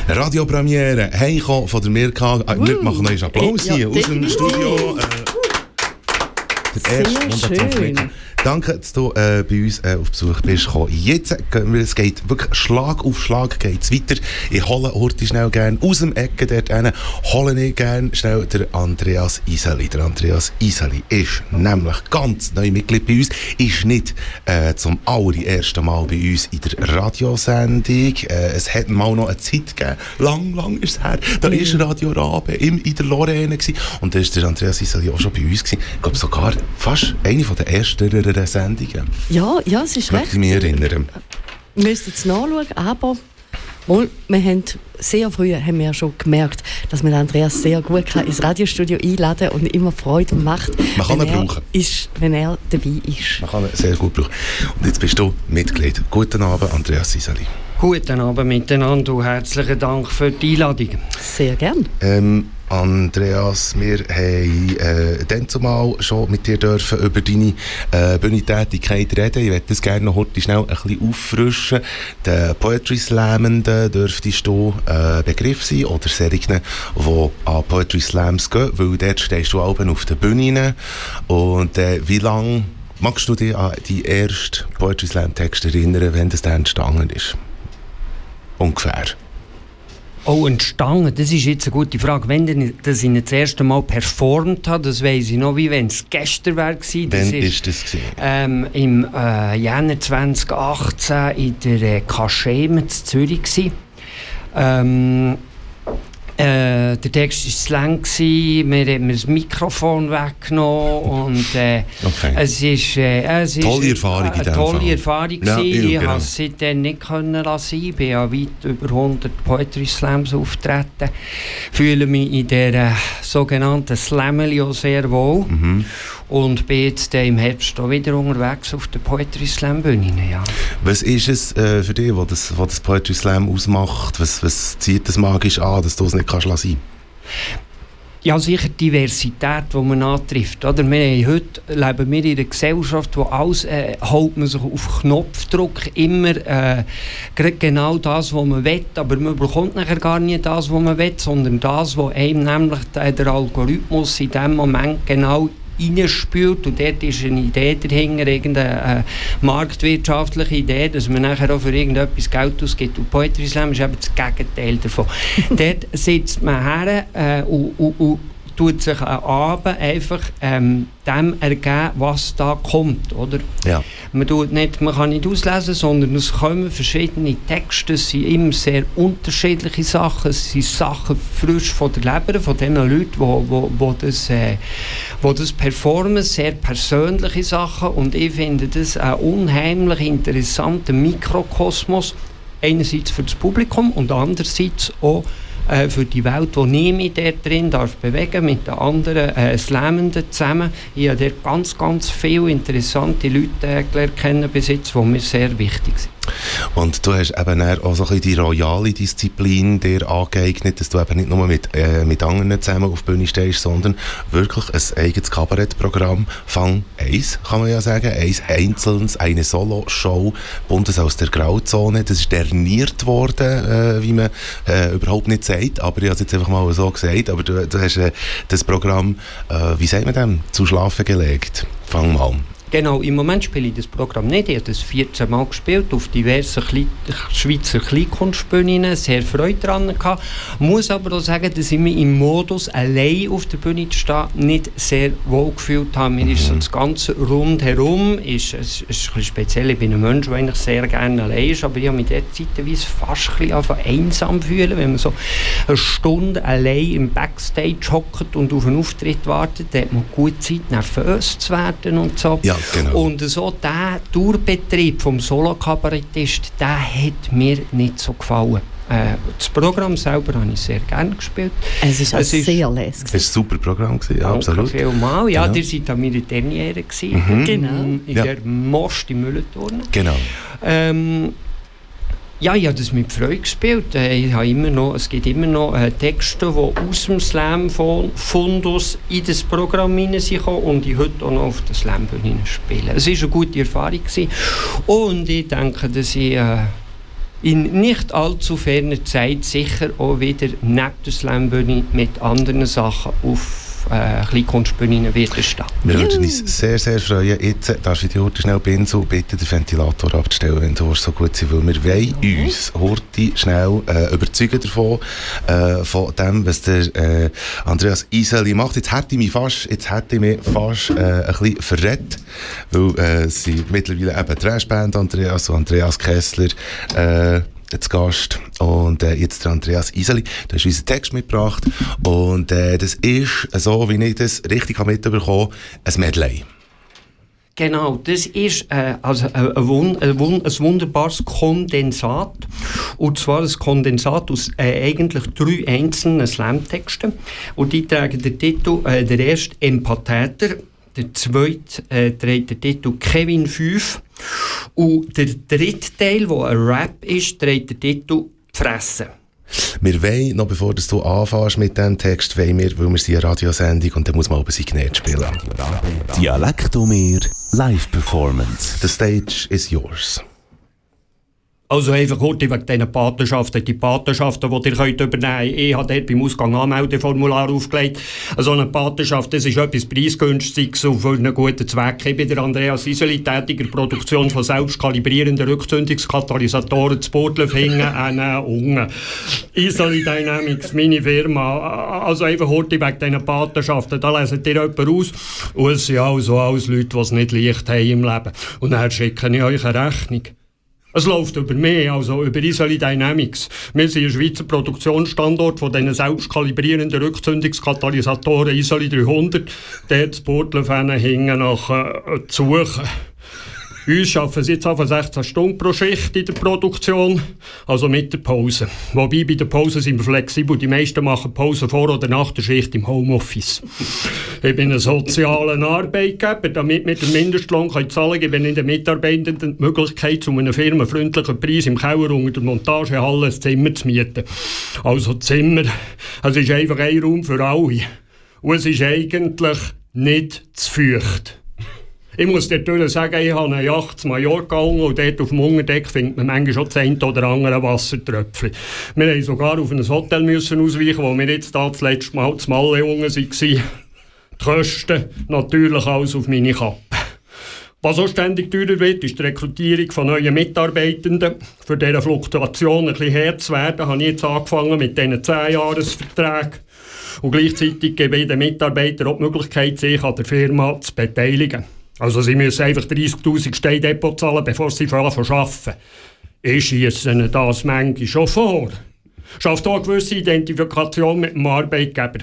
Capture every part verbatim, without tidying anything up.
Radiopremiere, heimgekommen von der Mirka. Uh, wir machen noch einen Applaus ja, hier aus dem Studio. Äh, Sehr schön. Danke, dass du äh, bei uns äh, auf Besuch bist gekommen. Jetzt gehen wir, es geht wirklich Schlag auf Schlag geht's weiter. Ich hole heute schnell gerne aus dem Ecke dort hin, hole ich gerne schnell den Andreas Iseli. Der Andreas Iseli ist nämlich ganz neu Mitglied bei uns, ist nicht äh, zum allerersten Mal bei uns in der Radiosendung. Äh, es hat mal noch eine Zeit gegeben, lang, lang ist es her, da war mhm. Radio Rabe in, in der Lorraine gewesen. Und da war der Andreas Iseli auch schon bei uns gewesen. Ich glaube sogar fast eine der ersten Sendungen. Ja, ja, es ist recht. Ich mich erinnern. Wir müssen es nachschauen, aber wohl, wir haben sehr früh haben wir schon gemerkt, dass man Andreas sehr gut kann ins Radiostudio einladen kann und immer Freude macht, man kann wenn, ihn er brauchen. Ist, wenn er dabei ist. Man kann ihn sehr gut brauchen. Und jetzt bist du Mitglied. Guten Abend, Andreas Iseli. Guten Abend miteinander und herzlichen Dank für die Einladung. Sehr gern. Ähm, Andreas, wir haben äh, dann zumal schon mit dir dürfen über deine äh, Bühnentätigkeit reden. Ich möchte das gerne noch heute schnell ein bisschen auffrischen. Der Poetry Slammende dürftest du äh, Begriff sein oder solchen, die an Poetry Slams gehen, weil dort stehst du oben auf der Bühne. Und äh, wie lange magst du dich an die ersten Poetry Slam Texte erinnern, wenn das dann entstanden ist? Ungefähr. Oh, entstanden, das ist jetzt eine gute Frage. Wenn ich das ich das erste Mal performt habe, das weiss ich noch, wie wenn es gestern wäre. Wann ist das gewesen? Ähm, Im äh, Jänner zwanzig achtzehn in der äh, Kaschem in Zürich. Ähm, äh, der Text war Slang, wir haben mir das Mikrofon weggenommen und äh, okay. es ist, äh, es ist tolle Erfahrung in eine tolle Erfahrung. Ja, ich genau. konnte es seitdem nicht können lassen. Ich bin ja weit über hundert Poetry Slams auftreten, fühle mich in dieser sogenannten Slameli auch sehr wohl mhm. und bin jetzt äh, im Herbst auch wieder unterwegs auf der Poetry Slam Bühne. Ja. Was ist es äh, für dich, was das, was das Poetry Slam ausmacht? Was, was zieht das magisch an, dass du es nicht kannst lassen? Ja, sicher die Diversität, die man antrifft. Oder? Wir haben heute leben wir in einer Gesellschaft, wo alles äh, hält man sich auf Knopfdruck immer äh, genau das, was man will, aber man bekommt nachher gar nicht das, was man will, sondern das, was einem nämlich der Algorithmus in dem Moment genau reinspült, und dort ist eine Idee dahinter, irgendeine äh, marktwirtschaftliche Idee, dass man nachher auch für irgendetwas Geld ausgibt. Und Poetry Slam ist eben das Gegenteil davon. Dort sitzt man her äh, und, und, und tut sich am Abend einfach ähm, dem ergeben, was da kommt, oder? Ja. Man, tut nicht, man kann nicht auslesen, sondern es kommen verschiedene Texte, es sind immer sehr unterschiedliche Sachen, es sind Sachen frisch von der Leber, von den Leuten, die wo, wo, wo das, äh, wo das performen, sehr persönliche Sachen, und ich finde das ein unheimlich interessanter Mikrokosmos, einerseits für das Publikum und andererseits auch für die Welt, die ich mich dort drin darf bewegen, mit den anderen äh, Slammenden zusammen. Ich habe dort ganz, ganz viele interessante Leute äh, kennen bis jetzt, die mir sehr wichtig sind. Und du hast eben auch so ein bisschen die royale Disziplin dir angeeignet, dass du eben nicht nur mit, äh, mit anderen zusammen auf die Bühne stehst, sondern wirklich ein eigenes Kabarettprogramm. Fang eins, kann man ja sagen, eins einzelnes, eine Solo-Show, Bundes aus der Grauzone. Das ist derniert worden, äh, wie man äh, überhaupt nicht sagt, aber ich habe es jetzt einfach mal so gesagt. Aber du, du hast äh, das Programm, äh, wie sagt man dem, zu schlafen gelegt. Fang mal. Genau, im Moment spiele ich das Programm nicht. Ich habe das vierzehn Mal gespielt, auf diversen Kle- Schweizer Kleinkunstbühnen, sehr Freude daran gehabt. Ich muss aber auch sagen, dass ich mich im Modus, allein auf der Bühne zu stehen, nicht sehr wohl gefühlt habe. Mir mhm. ist so das Ganze rundherum, ist, es ist ein bisschen speziell, ich bin ein Mensch, der eigentlich sehr gerne allein ist, aber ich habe mich dort zeitweise fast ein bisschen einsam fühlen, wenn man so eine Stunde allein im Backstage hockt und auf einen Auftritt wartet, da hat man gut Zeit, nervös zu werden und so. Ja. Genau. Und so der Tourbetrieb vom Solo-Kabarettist, der hat mir nicht so gefallen. Äh, das Programm selber habe ich sehr gerne gespielt. Es ist, es ist sehr lässig. Es war ein super Programm, gewesen, ja, absolut. Viel Mal. Ja, genau. ihr seid an meiner Derniere gewesen. Mhm. Genau. In ja. der Most im Müllturnen. Genau. Ähm, Ja, ich habe das mit Freude gespielt. Ich habe immer noch, es gibt immer noch äh, Texte, die aus dem Slam-Fundus in das Programm hineinkommen und ich heute auch noch auf der Slam-Bühne spiele. Es war eine gute Erfahrung gewesen. Und ich denke, dass ich äh, in nicht allzu ferner Zeit sicher auch wieder neben der Slambühne mit anderen Sachen auf äh, Kleinkunstbühnen wieder stehen. Wir würden uns sehr, sehr freuen. Jetzt darfst du die Horti schnell Binso bitte den Ventilator abstellen, wenn du so gut sein willst. Wir wollen ja. uns Horti schnell äh, überzeugen davon, äh, von dem, was der äh, Andreas Iseli macht. Jetzt hätte ich mich fast, jetzt hätte ich mich fast äh, ein bisschen verrät, weil äh, es sind mittlerweile eben Trashband Andreas und Andreas Kessler äh, zu Gast und äh, jetzt der Andreas Iseli, du hast unseren Text mitgebracht und äh, das ist, so wie ich das richtig mitbekommen habe, ein Medley. Genau, das ist äh, also ein, ein, ein, ein wunderbares Kondensat. Und zwar ein Kondensat aus äh, eigentlich drei einzelnen Slam-Texten. Und die tragen den Titel, äh, der erste Empatheter, der zweite äh, trägt den Titel Kevin fünf. Und der dritte Teil, der ein Rap ist, trägt den Titel Fressen. Wir wollen, noch bevor du anfängst mit diesem Text, wollen wir, weil wir sind eine Radiosendung und dann muss man oben Signet spielen. Dialektomeer Live Performance. The stage is yours. Also einfach kurz wegen diesen Patenschaften. Die Patenschaften, die ihr könnt übernehmen könnt. Ich habe dort beim Ausgang Anmeldeformular aufgelegt. So eine Patenschaft, das ist etwas Preisgünstiges und für einen guten Zweck. Ich bin der Andreas Iseli, tätiger Produktion von selbstkalibrierenden Rückzündungskatalysatoren zu Burtlefingen, an Ungen. Iseli Dynamics, meine Firma. Also einfach kurz wegen diesen Patenschaften. Da lesen ihr jemanden aus. Und es sind also alles Leute, die es nicht leicht haben im Leben. Und dann schicke ich euch eine Rechnung. Es läuft über mich, also über Iseli Dynamics. Wir sind ein Schweizer Produktionsstandort von diesen selbstkalibrierenden Rückzündungskatalysatoren Iseli dreihundert. Dort zu Burtlefingen hingen nach äh, zu suchen. Uns arbeiten sie jetzt etwa sechzehn Stunden pro Schicht in der Produktion, also mit der Pause. Wobei bei der Pause sind wir flexibel, die meisten machen Pause vor oder nach der Schicht im Homeoffice. Ich bin ein sozialer Arbeitgeber, damit wir den Mindestlohn zahlen können, gebe ich den Mitarbeitenden die Möglichkeit, zu einem firmenfreundlichen Preis im Keller unter der Montagehalle ein Zimmer zu mieten. Also Zimmer, es ist einfach ein Raum für alle. Und es ist eigentlich nicht zu feucht. Ich muss natürlich sagen, ich habe eine Yacht zu Mallorca und dort auf dem Unterdeck findet man manchmal schon das eine oder andere Wassertröpfchen. Wir mussten sogar auf ein Hotel müssen ausweichen, wo wir jetzt da das letzte Mal zu Malle waren. Die Kosten natürlich alles auf meine Kappe. Was auch ständig teurer wird, ist die Rekrutierung von neuen Mitarbeitenden. Für diese Fluktuation ein bisschen Herz zu werden, habe ich jetzt angefangen mit diesen zehn-Jahres-Verträgen. Und gleichzeitig gebe ich den Mitarbeitern auch die Möglichkeit, sich an der Firma zu beteiligen. Also sie müssen einfach dreissigtausend Steindepot zahlen, bevor sie anfangen zu arbeiten. Ich schiesse ihnen das manchmal schon vor. Schafft auch eine gewisse Identifikation mit dem Arbeitgeber.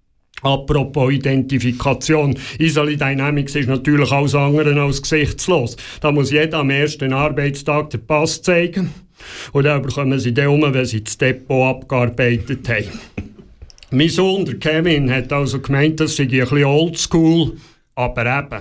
Apropos Identifikation, Iseli Dynamics ist natürlich alles andere als gesichtslos. Da muss jeder am ersten Arbeitstag den Pass zeigen. Und dann bekommen sie den um, wenn sie das Depot abgearbeitet haben. Mein Sohn, der Kevin, hat also gemeint, das sei ein bisschen oldschool, aber eben.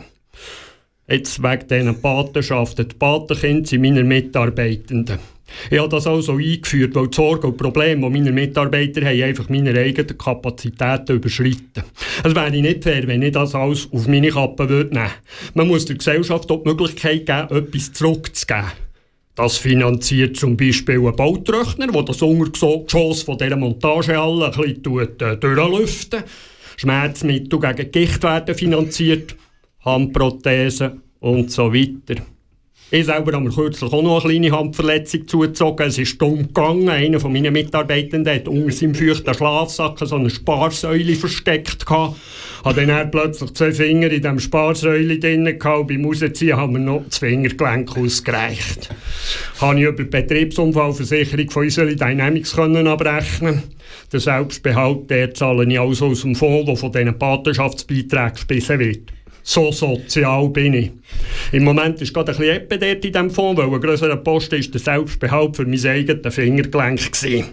Jetzt wegen diesen Patenschaften. Die Patenkinder sind meine Mitarbeitenden. Ich habe das also eingeführt, weil die Sorgen und Probleme, die meine Mitarbeiter haben, einfach meine eigenen Kapazitäten überschreiten. Es wäre nicht fair, wenn ich das alles auf meine Kappe nehmen würde. Man muss der Gesellschaft auch die Möglichkeit geben, etwas zurückzugeben. Das finanziert zum Beispiel ein Bautröchner, der das Untergeschoss von dieser Montagehalle ein bisschen äh, durchlüften. Schmerzmittel gegen Gicht werden finanziert, Handprothesen und so weiter. Ich selber habe mir kürzlich auch noch eine kleine Handverletzung zugezogen. Es ist dumm gegangen. Einer von meinen Mitarbeitenden hat unter seinem feuchten Schlafsack so eine Sparsäule versteckt gehabt. Hatte dann plötzlich zwei Finger in diesem Sparsäule drin gehabt. Beim Rausziehen haben wir noch das Fingergelenk ausgereicht. Habe ich über die Betriebsunfallversicherung von Iseli Dynamics können abrechnen. Den Selbstbehalt der zahle ich also aus dem Fonds, der von diesen Patenschaftsbeiträgen gespissen wird. So sozial bin ich. Im Moment ist gerade ein bisschen Eppe dort in diesem Fonds, weil ein grösserer Posten ist der Selbstbehalt für mein eigenes Fingergelenk gewesen.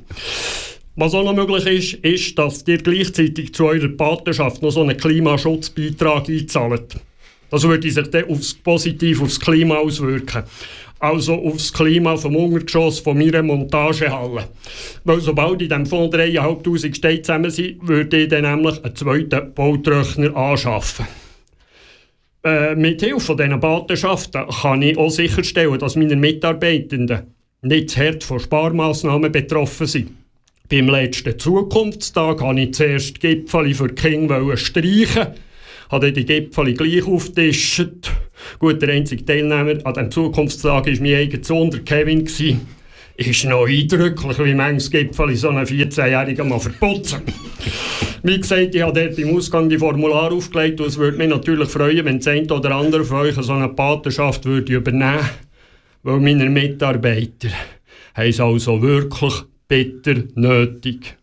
Was auch noch möglich ist, ist, dass ihr gleichzeitig zu eurer Patenschaft noch so einen Klimaschutzbeitrag einzahlt. Das würde sich dann aufs, positiv aufs Klima auswirken. Also aufs Klima vom Untergeschoss von meiner Montagehalle. Weil sobald in diesem Fonds dreitausendfünfhundert Steine zusammen sind, würde ich dann nämlich einen zweiten Bautröchner anschaffen. Äh, mit Hilfe dieser Patenschaften kann ich auch sicherstellen, dass meine Mitarbeitenden nicht zu hart von Sparmaßnahmen betroffen sind. Beim letzten Zukunftstag wollte ich zuerst die Gipfeli für die Kinder streichen, habe die Gipfeli gleich aufgetischt. Gut, der einzige Teilnehmer an diesem Zukunftstag war mein eigener Sohn, der Kevin. Ist noch eindrücklich, wie manches Gipfeli so einen vierzehnjährigen mal verputzen. Wie gesagt, ich habe dort beim Ausgang die Formular aufgelegt und es würde mich natürlich freuen, wenn das eine oder andere von euch so eine Patenschaft würde übernehmen würde, weil meine Mitarbeiter haben es also wirklich bitter nötig.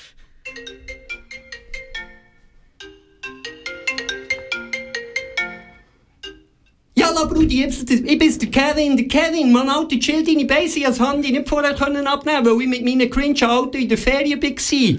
Ja, Brudi, ich bin der Kevin, der Kevin, Mann, Alter, chill deine Beine, als Handy nicht vorher können abnehmen, weil ich mit meinen cringe Auto in der Ferien war.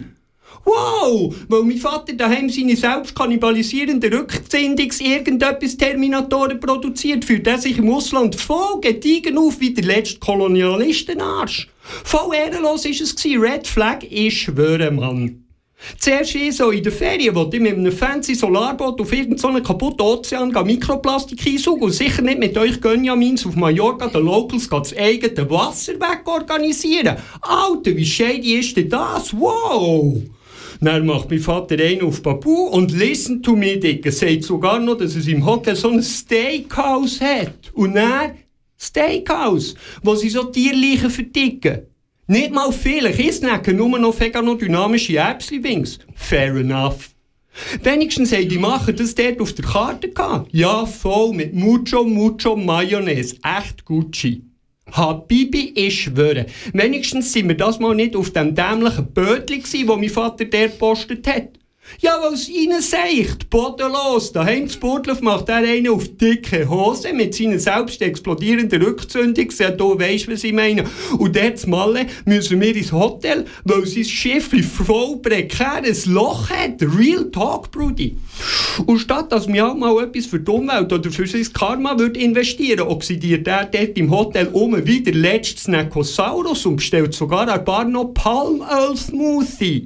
Wow, weil mein Vater daheim seine selbst kannibalisierenden Rückzündungs irgendetwas Terminatoren produziert, für das sich im Ausland voll gediegen auf wie der letzte Kolonialistenarsch. Voll ehrenlos war es, Red Flag, ich schwöre, Mann. Zuerst ich so in der Ferien, wo ich mit einem fancy Solarboot auf irgendeinen kaputten Ozean Mikroplastik einsaugen und sicher nicht mit euch Gönjamins auf Mallorca den Locals das eigene Wasser wegorganisieren. Alter, wie shady ist denn das? Wow! Dann macht mein Vater einen auf Babu und listen to me, Dicker. Sagt sogar noch, dass es im Hotel so ein Steakhouse hat. Und dann Steakhouse, wo sie so Tierleichen verdicken. Nicht mal viele, ich snacke nur noch veganodynamische Erbsli-Wings. Fair enough. Wenigstens haben die Machen das dort auf der Karte gehabt. Ja, voll, mit mucho, mucho Mayonnaise. Echt Gucci. Habibi, ich schwöre. Wenigstens sind wir das mal nicht auf dem dämlichen Bötli gsi, wo mein Vater der gepostet hat. Ja, was ihnen sagt, bodenlos. Daheim zu Burgdorf macht er einen auf dicke Hose mit seinen selbst explodierenden Rückzündungs. Ja, du weisst, was ich meine. Und dort Malle müssen wir ins Hotel, weil sein Schiff voll prekär ein Loch hat. Real Talk, Brudi. Und statt dass wir auch mal etwas für die Umwelt oder für sein Karma würde investieren, oxidiert er dort im Hotel um wie der letzte Snakosaurus und bestellt sogar ein paar noch Palmöl-Smoothie.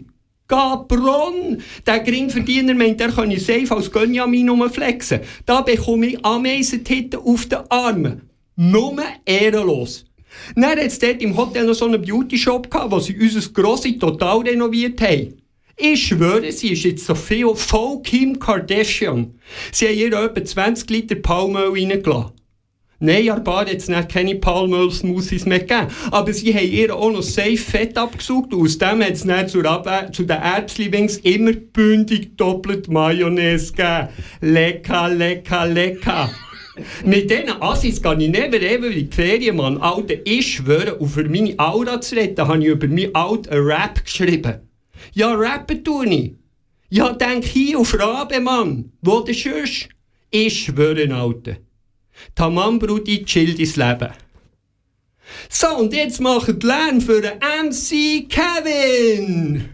Gabron! Der Geringverdiener meint, er könne safe als Gönjamin rumflexen. Da bekomme ich Ameisentitten auf den Armen. Nur ehrenlos. Dann hat es dort im Hotel noch so einen Beauty-Shop gehabt, wo sie unser Grossi total renoviert haben. Ich schwöre, sie ist jetzt so viel voll Kim Kardashian. Sie haben ihr etwa zwanzig Liter Palmöl reingelassen. Nein, an Bar hat es nicht keine Palmöl-Smoothies mehr gegeben. Aber sie haben ihr auch noch safe Fett abgesaugt und aus dem hat es dann zur Abwehr, zu den Erbsli-Wings immer bündig doppelt Mayonnaise gegeben. Lecker, lecker, lecker. Mit diesen Assis gehe ich never ever in die Ferien, Mann. Alter, ich schwöre, und für meine Aura zu retten, habe ich über mein Alt einen Rap geschrieben. Ja, rappen tue ich. Ja, denk hier auf Rabe, Mann. Wo denn sonst? Ich schwöre, Alter. Tamam, Brudi, chill dein Leben. So, und jetzt machen die Lärm für den M C Kevin.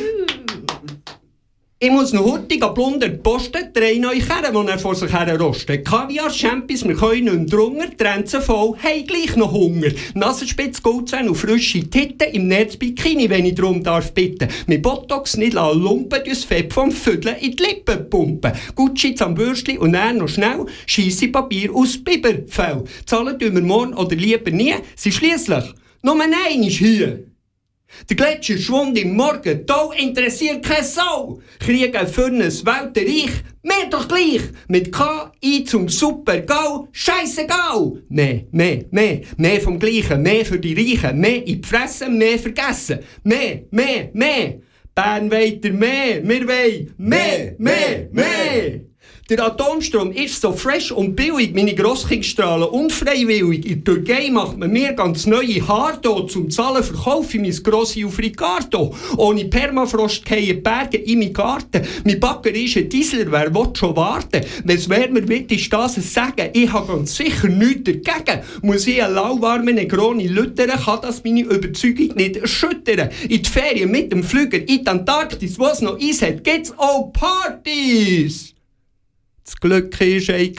Ich muss noch hurtig an Blunder posten, drei neue Kerren, die er vor sich her rostet. Kaviar, Champis, wir können nicht mehr drunter, Trenzen voll, haben gleich noch Hunger. Nasenspitz, Goldzähne und frische Titten im Netzbikini, wenn ich darum darf bitten. Mit Botox nicht lassen lumpen, das Fett vom Vödeln in die Lippen pumpen. Gucci am Würstchen und dann noch schnell scheisse Papier aus Biberfell. Zahlen tun wir morgen oder lieber nie, sie schliesslich nur einmal hier. Der Gletscherschwund im Morgen, da interessiert keine Sau. Kriegen für ein Weltenreich, mehr doch gleich. Mit K I zum Super-GAU, scheissegal. Mehr, mehr, mehr, mehr vom Gleichen, mehr für die Reichen, mehr in die Fresse, mehr vergessen. Mehr, mehr, mehr. Bern weiter mehr, wir wollen mehr, mehr, mehr. Der Atomstrom ist so fresh und billig, meine Grosskindstrahlen unfreiwillig. In der Türkei macht man mir ganz neue Haare zum Zahlen verkaufe ich mein Grossi auf Ricardo. Ohne Permafrost fallen die Berge in meinen Garten. Mein Bagger ist ein Diesler, wer will schon warten? Wenn es wärmer wird, ist das ein Sagen. Ich habe ganz sicher nichts dagegen. Muss ich einen lauwarmen Negroni lüttern, kann das meine Überzeugung nicht erschüttern. In die Ferien mit dem Flüger in die Antarktis, wo es noch Eis hat, gibt's auch Partys. Das Glück ist ein